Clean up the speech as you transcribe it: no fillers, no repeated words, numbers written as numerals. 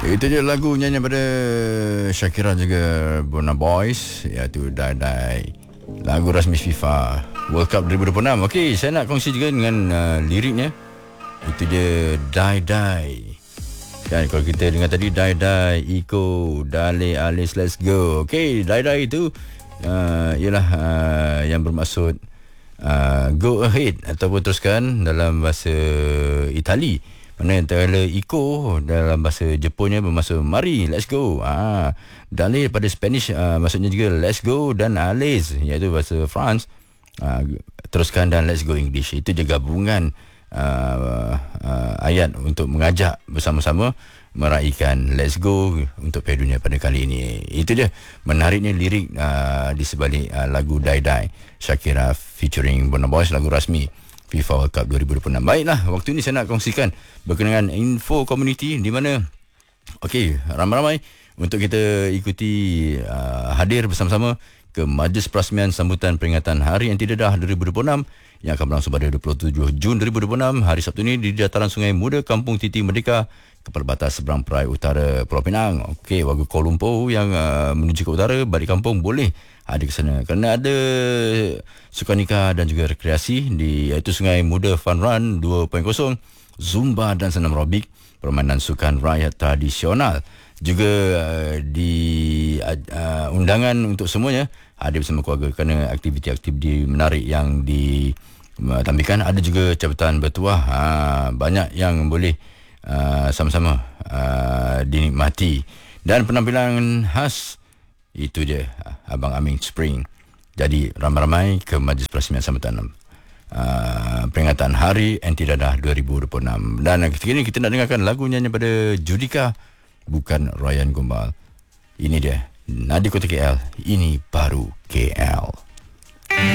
Itu je lagu nyanyi pada Shakira juga Burna Boys, iaitu Die Die, lagu rasmi FIFA World Cup 2026. Okey, saya nak kongsi juga dengan liriknya. Itu dia Die Die. Kan kalau kita dengar tadi Die Die, Iko, Dale, Alice, Let's Go. Okey, Die Die itu ialah yang bermaksud go ahead ataupun teruskan dalam bahasa Itali. Mana antara Iko dalam bahasa Jepunnya bermaksud mari, let's go. Dale pada Spanish maksudnya juga let's go, dan Alice iaitu bahasa France teruskan, dan let's go English. Itu je gabungan ayat untuk mengajak bersama-sama meraihkan let's go untuk Piala Dunia pada kali ini. Itu je menariknya lirik di sebalik lagu Die Die Shakira featuring Burna Boys, lagu rasmi FIFA World Cup 2026. Baiklah, waktu ini saya nak kongsikan berkenaan info community di mana ramai-ramai untuk kita ikuti hadir bersama-sama ke Majlis Perasmian sambutan peringatan Hari Anti Dedah 2026 yang akan berlangsung pada 27 Jun 2026 hari Sabtu ini di dataran Sungai Muda, Kampung Titi Merdeka, ke perbatas seberang perai utara Pulau Pinang. Warga Kuala Lumpur yang menuju ke utara balik kampung boleh hadir ke sana kerana ada sukaneka dan juga rekreasi iaitu Sungai Muda Fun Run 2.0, Zumba dan senam aerobik, permainan sukan rakyat tradisional. Juga di undangan untuk semuanya hadir bersama keluarga kerana aktiviti-aktiviti menarik yang ditampilkan. Ada juga cabutan bertuah, banyak yang boleh sama-sama dinikmati, dan penampilan khas. Itu je Abang Amin Spring. Jadi ramai-ramai ke Majlis Perasmian sambutan peringatan Hari Anti Dedah 2026. Dan ketika ini kita nak dengarkan lagu nyanyi pada Judika, bukan Ryan Gombal. Ini dia Nadi Kota KL, ini baru KL.